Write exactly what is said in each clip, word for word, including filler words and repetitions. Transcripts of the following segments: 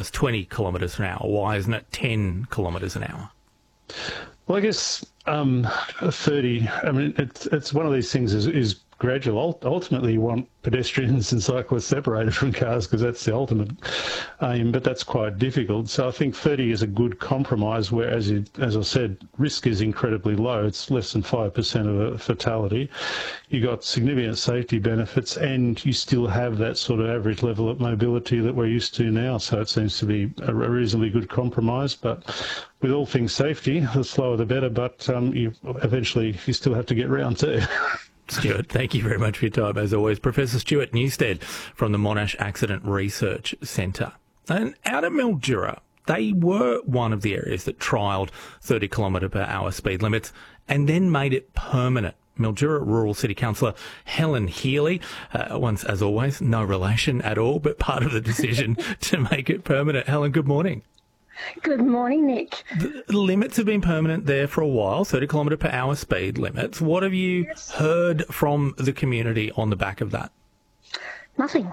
was twenty kilometres an hour. Why isn't it ten kilometres an hour? Well, I guess um, thirty, I mean, it's, it's one of these things is, is gradual. Ultimately, you want pedestrians and cyclists separated from cars because that's the ultimate aim, but that's quite difficult. So I think thirty is a good compromise where, as, you, as I said, risk is incredibly low. It's less than five percent of a fatality. You got significant safety benefits and you still have that sort of average level of mobility that we're used to now. So it seems to be a reasonably good compromise, but with all things safety, the slower the better, but um, you eventually you still have to get round too. Stuart, thank you very much for your time, as always. Professor Stuart Newstead from the Monash Accident Research Centre. And out at Mildura, they were one of the areas that trialled thirty kilometre per hour speed limits and then made it permanent. Mildura Rural City Councillor Helen Healy, uh, once, as always, no relation at all, but part of the decision to make it permanent. Helen, good morning. Good morning, Nick. The limits have been permanent there for a while, thirty kilometre per hour speed limits. What have you yes. heard from the community on the back of that? Nothing.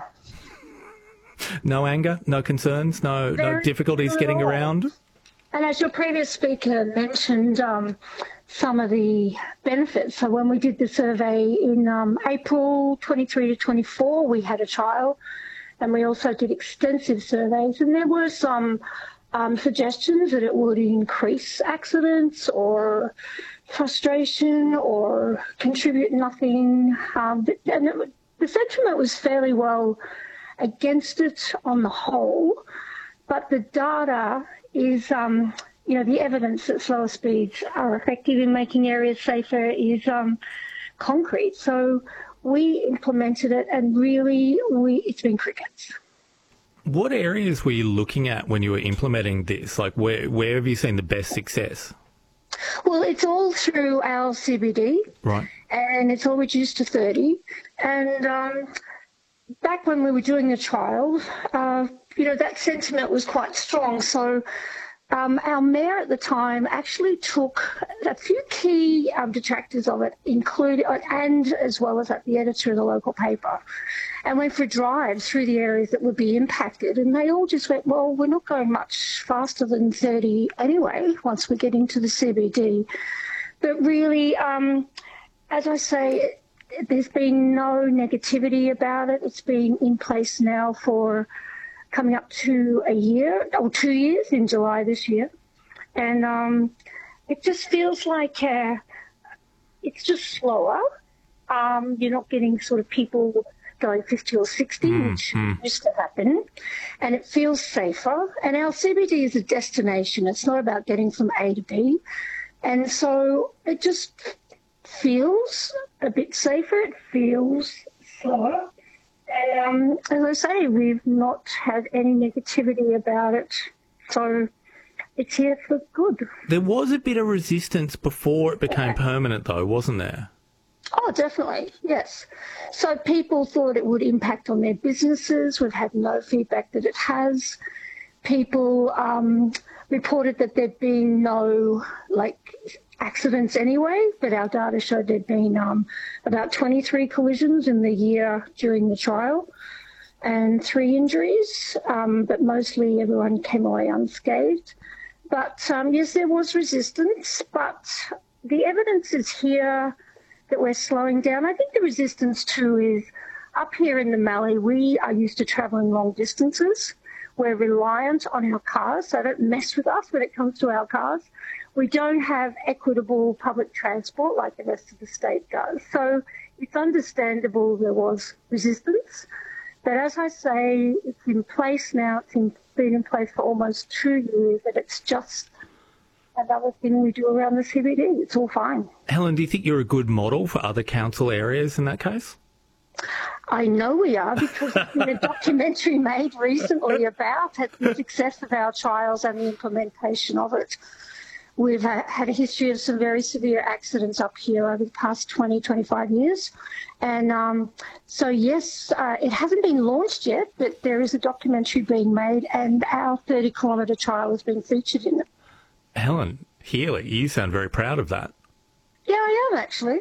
No anger, no concerns, no, no difficulties getting around? And as your previous speaker mentioned, um, some of the benefits. So when we did the survey in um, April twenty-three to twenty-four, we had a trial, and we also did extensive surveys, and there were some Um, suggestions that it would increase accidents or frustration or contribute nothing. Um, and it, the sentiment was fairly well against it on the whole, but the data is, um, you know, the evidence that slower speeds are effective in making areas safer is um, concrete. So we implemented it and really we it's been crickets. What areas were you looking at when you were implementing this? Like, where where have you seen the best success? Well, it's all through our C B D. Right. And it's all reduced to thirty. And um, back when we were doing the trial, uh, you know, that sentiment was quite strong. So um, our mayor at the time actually took a few key um, detractors of it, including, and as well as at the editor of the local paper, and went for a drive through the areas that would be impacted. And they all just went, well, we're not going much faster than thirty anyway, once we get into the C B D. But really, um, as I say, there's been no negativity about it. It's been in place now for coming up to a year, or two years in July this year. And um, it just feels like uh, it's just slower. Um, you're not getting sort of people going fifty or sixty, mm, which mm. used to happen, and it feels safer. And our C B D is a destination. It's not about getting from A to B. And so it just feels a bit safer. It feels slower. And um, as I say, we've not had any negativity about it. So it's here for good. There was a bit of resistance before it became yeah. permanent, though, wasn't there? Oh, definitely, yes. So people thought it would impact on their businesses. We've had no feedback that it has. People um, reported that there'd been no, like, accidents anyway, but our data showed there'd been um, about twenty-three collisions in the year during the trial and three injuries, um, but mostly everyone came away unscathed. But, um, yes, there was resistance, but the evidence is here that we're slowing down. I think the resistance too is up here in the Mallee, we are used to travelling long distances. We're reliant on our cars, so don't mess with us when it comes to our cars. We don't have equitable public transport like the rest of the state does. So it's understandable there was resistance. But as I say, it's in place now. It's in, been in place for almost two years, and it's just another thing we do around the C B D. It's all fine. Helen, do you think you're a good model for other council areas in that case? I know we are, because there's been a documentary made recently about it, the success of our trials and the implementation of it. We've uh, had a history of some very severe accidents up here over the past twenty, twenty-five years. And um, so, yes, uh, it hasn't been launched yet, but there is a documentary being made, and our thirty kilometre trial has been featured in it. Helen Healy, you sound very proud of that. Yeah, I am, actually.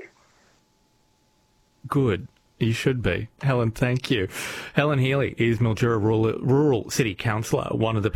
Good. You should be. Helen, thank you. Helen Healy is Mildura Rural, Rural City Councillor, one of the